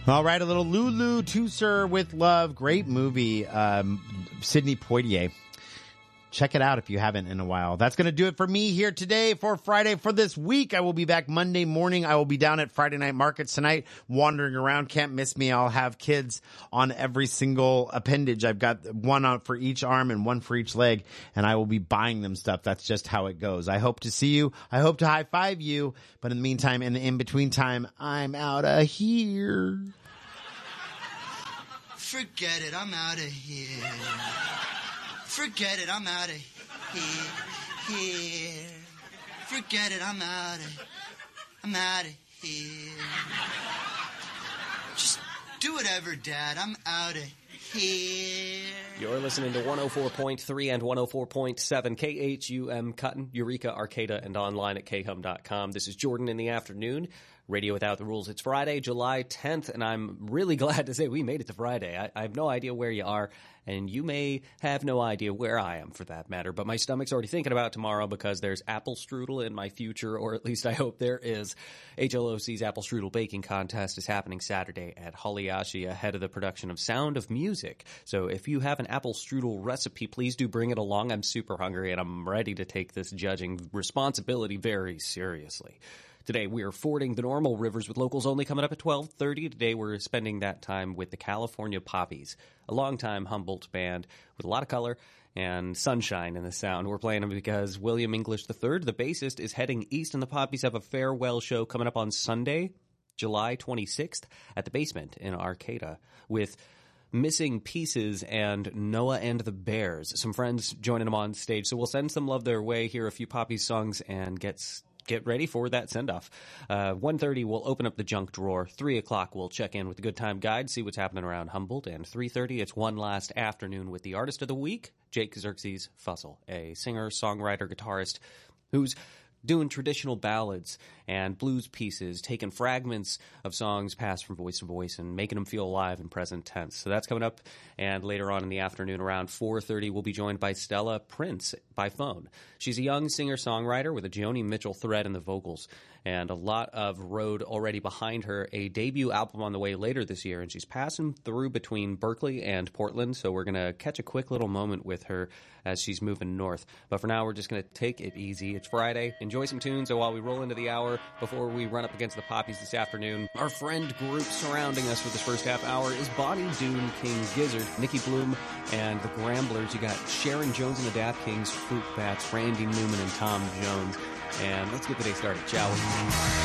All right, a little Lulu Toussaint with Love. Great movie. Sidney Poitier. Check it out if you haven't in a while. That's going to do it for me here today for Friday for this week. I will be back Monday morning. I will be down at Friday Night Markets tonight, wandering around. Can't miss me. I'll have kids on every single appendage. I've got one out for each arm and one for each leg, and I will be buying them stuff. That's just how it goes. I hope to see you. I hope to high five you. But in the meantime, in the in-between time, I'm out of here. Forget it. I'm out of here. Forget it, I'm out of here. Forget it, I'm out of here. Just do whatever, Dad. I'm out of here. You're listening to 104.3 and 104.7 KHUM Cotton, Eureka, Arcata, and online at khum.com. This is Jordan in the afternoon. Radio Without the Rules. It's Friday, July 10th, and I'm really glad to say we made it to Friday. I have no idea where you are, and you may have no idea where I am, for that matter, but my stomach's already thinking about tomorrow because there's apple strudel in my future, or at least I hope there is. HLOC's Apple Strudel Baking Contest is happening Saturday at Holiashi ahead of the production of Sound of Music. So if you have an apple strudel recipe, please do bring it along. I'm super hungry, and I'm ready to take this judging responsibility very seriously. Today, we are fording the normal rivers with locals only coming up at 12:30. Today, we're spending that time with the California Poppies, a longtime Humboldt band with a lot of color and sunshine in the sound. We're playing them because William English III, the bassist, is heading east, and the Poppies have a farewell show coming up on Sunday, July 26th, at the Basement in Arcata with Missing Pieces and Noah and the Bears. Some friends joining them on stage, so we'll send some love their way, hear a few Poppies songs, and get ready for that send-off. 1:30, we'll open up the junk drawer. 3 o'clock, we'll check in with the Good Time Guide, see what's happening around Humboldt. And 3:30, it's one last afternoon with the Artist of the Week, Jake Xerxes Fussell, a singer, songwriter, guitarist who's doing traditional ballads and blues pieces, taking fragments of songs passed from voice to voice and making them feel alive in present tense. So that's coming up. And later on in the afternoon, around 4:30, we'll be joined by Stella Prince by phone. She's a young singer-songwriter with a Joni Mitchell thread in the vocals and a lot of road already behind her, a debut album on the way later this year, and she's passing through between Berkeley and Portland, so we're going to catch a quick little moment with her as she's moving north. But for now, we're just going to take it easy. It's Friday. Enjoy some tunes, so while we roll into the hour, before we run up against the Poppies this afternoon, our friend group surrounding us for this first half hour is Bonnie Doon, King Gizzard, Nikki Bloom, and the Gramblers. You got Sharon Jones and the Daft Kings, Fruit Bats, Randy Newman, and Tom Jones. And let's get the day started, shall we?